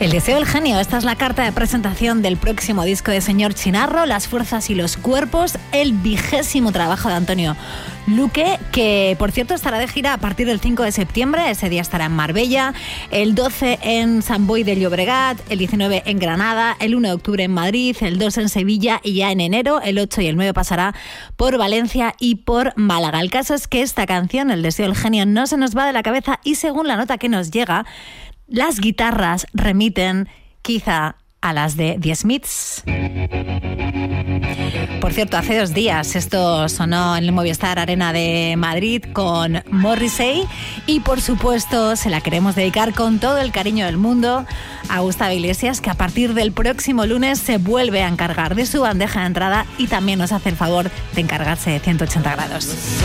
El deseo del genio, esta es la carta de presentación del próximo disco de Señor Chinarro, Las fuerzas y los cuerpos, el 20º trabajo de Antonio Luque, que por cierto estará de gira a partir del 5 de septiembre, ese día estará en Marbella, el 12 en Sant Boi de Llobregat, el 19 en Granada, el 1 de octubre en Madrid, el 2 en Sevilla y ya en enero, el 8 y el 9 pasará por Valencia y por Málaga. El caso es que esta canción, El deseo del genio, no se nos va de la cabeza y según la nota que nos llega, las guitarras remiten quizá a las de The Smiths. Por cierto, hace 2 días esto sonó en el Movistar Arena de Madrid con Morrissey y por supuesto se la queremos dedicar con todo el cariño del mundo a Gustavo Iglesias, que a partir del próximo lunes se vuelve a encargar de su bandeja de entrada y también nos hace el favor de encargarse de 180 grados.